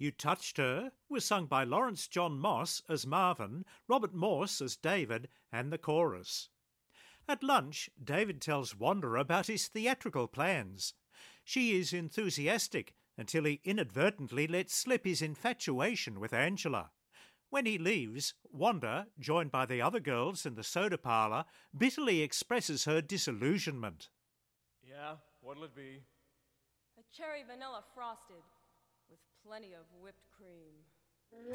You Touched Her was sung by Lawrence John Moss as Marvin, Robert Morse as David, and the chorus. At lunch, David tells Wanda about his theatrical plans. She is enthusiastic until he inadvertently lets slip his infatuation with Angela. When he leaves, Wanda, joined by the other girls in the soda parlour, bitterly expresses her disillusionment. Yeah, what'll it be? A cherry vanilla frosted with plenty of whipped cream.